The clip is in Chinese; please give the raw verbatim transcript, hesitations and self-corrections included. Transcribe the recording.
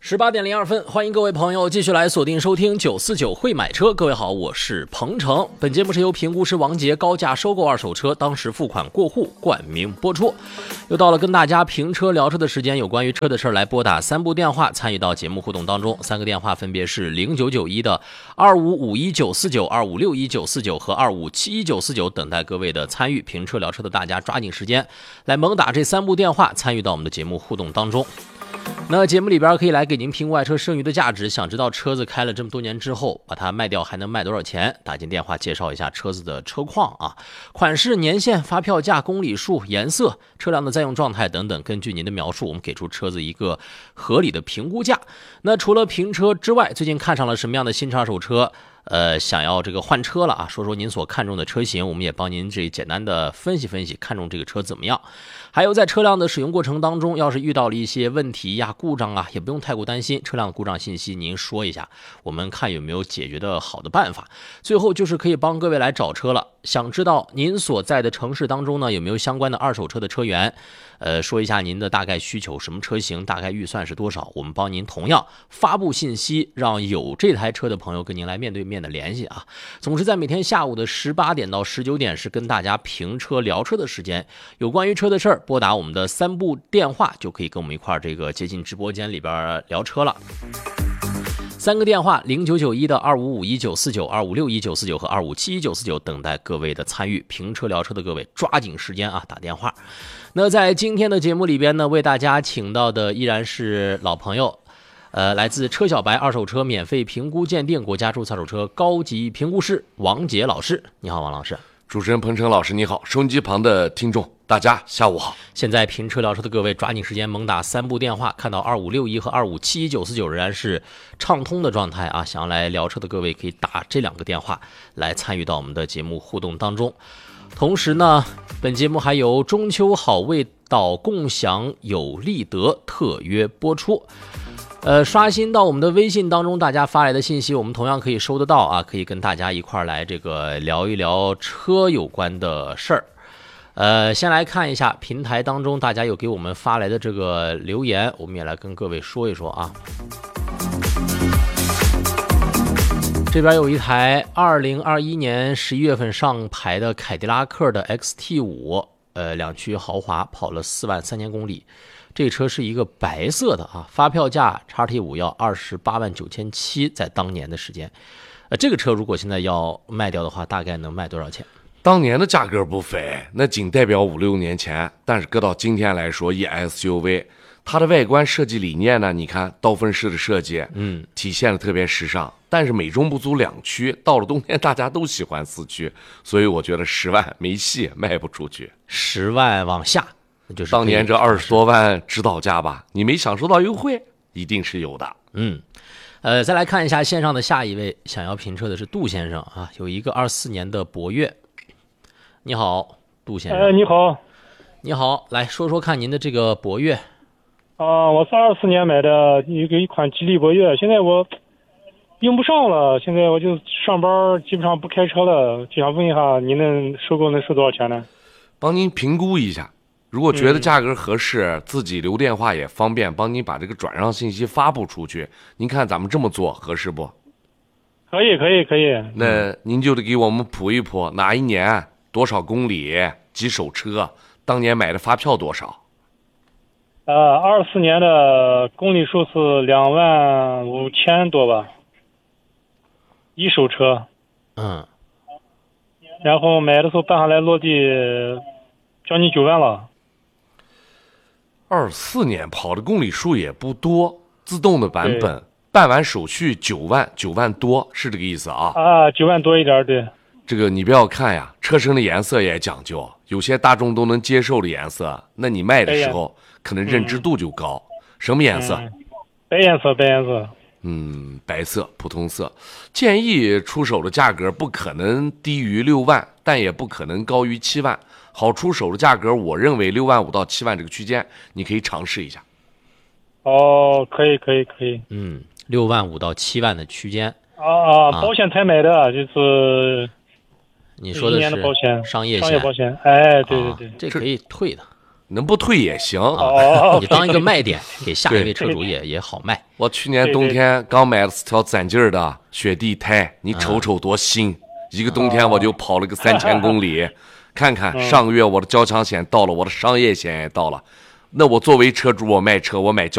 十八点零二分，欢迎各位朋友继续来锁定收听九四九会买车。各位好，我是彭程。本节目是由评估师王杰高价收购二手车，当时付款过户冠名播出。又到了跟大家评车聊车的时间，有关于车的事儿来拨打三部电话参与到节目互动当中。三个电话分别是零九九一的二五五一九四九、二五六一九四九和二五七一九四九，等待各位的参与。评车聊车的大家抓紧时间来猛打这三部电话，参与到我们的节目互动当中。那节目里边可以来给您评估爱车剩余的价值，想知道车子开了这么多年之后把它卖掉还能卖多少钱，打进电话介绍一下车子的车况啊，款式、年限、发票价、公里数、颜色、车辆的在用状态等等，根据您的描述我们给出车子一个合理的评估价。那除了评车之外，最近看上了什么样的新车二手车，呃，想要这个换车了啊，说说您所看中的车型，我们也帮您这简单的分析分析，看中这个车怎么样。还有在车辆的使用过程当中，要是遇到了一些问题呀、故障啊，也不用太过担心，车辆的故障信息您说一下，我们看有没有解决的好的办法。最后就是可以帮各位来找车了，想知道您所在的城市当中呢，有没有相关的二手车的车源，呃，说一下您的大概需求，什么车型，大概预算是多少，我们帮您同样发布信息，让有这台车的朋友跟您来面对面的联系啊。总之在每天下午的十八点到十九点是跟大家评车聊车的时间，有关于车的事儿，拨打我们的三部电话就可以跟我们一块儿这个接进直播间里边聊车了。三个电话零九九一的二五五一九四九、二五六一九四九和二五七一九四九，等待各位的参与。评车聊车的各位抓紧时间啊，打电话。那在今天的节目里边呢，为大家请到的依然是老朋友，呃，来自车小白二手车免费评估鉴定国家注册二手车高级评估师王杰老师。你好，王老师。 主持人彭程老师你好，收音机旁的听众大家下午好。 现在评车聊车的各位抓紧时间猛打三部电话，看到二五六一和二五七一九四九仍然是畅通的状态啊，想要来聊车的各位可以打这两个电话来参与到我们的节目互动当中。同时呢，本节目还有中秋好味道共享有利得特约播出。呃，刷新到我们的微信当中，大家发来的信息，我们同样可以收得到啊，可以跟大家一块来这个聊一聊车有关的事儿。呃，先来看一下平台当中大家有给我们发来的这个留言，我们也来跟各位说一说啊。这边有一台二零二一年十一月份上牌的凯迪拉克的 X T 五， 呃，两驱豪华，跑了四万三千公里。这车是一个白色的啊，发票价 X T 五 要二十八万九千七，在当年的时间。呃，这个车如果现在要卖掉的话，大概能卖多少钱？ 当年的价格不菲，那仅代表五六年前，但是搁到今天来说，一 S U V， 它的外观设计理念呢，你看刀锋式的设计，嗯，体现的特别时尚。但是美中不足两驱，到了冬天大家都喜欢四驱，所以我觉得十万没戏，卖不出去。 十万往下。就是当年这二十多万指导价吧，你没享受到优惠，一定是有的。 嗯，呃，再来看一下线上的下一位想要评车的是杜先生啊，有一个二四年的博越。你好，杜先生。 哎，你好。 你好，来说说看您的这个博越。 啊，我是二四年买的一个一款吉利博越，现在我用不上了，现在我就上班基本上不开车了，就想问一下，您能收购能收多少钱呢？ 帮您评估一下。如果觉得价格合适，嗯、自己留电话也方便，帮您把这个转让信息发布出去。您看咱们这么做合适不？ 可以，可以，可以。 那您就得给我们谱一谱，哪一年多少公里，几手车，当年买的发票多少？ 呃，二四年的公里数是两万五千多吧，一手车。 嗯。 然后买的时候办下来落地将近九万了。 二四年跑的公里数也不多，自动的版本办完手续九万九万多，是这个意思啊？ 啊，九万多一点，对。 这个你不要看呀，车身的颜色也讲究，有些大众都能接受的颜色，那你卖的时候可能认知度就高。嗯、什么颜色？ 嗯、白颜色，白颜色。 嗯，白色，普通色。建议出手的价格不可能低于六万，但也不可能高于七万。好出手的价格，我认为六万五到七万这个区间，你可以尝试一下。 哦，可以，可以，可以。 嗯，六万五到七万的区间。 啊啊，保险才买的，就是你说的是保险， 商业险， 商业保险。哎，对对对， 啊、这可以退的。 能不退也行。 哦， 你当一个卖点，给下一位车主也也好卖。 我去年冬天刚买了四条攒劲儿的雪地胎，你瞅瞅多新，一个冬天我就跑了个三千公里。看看上个月我的交强险到了，我的商业险也到了。那我作为车主，我卖车，我买交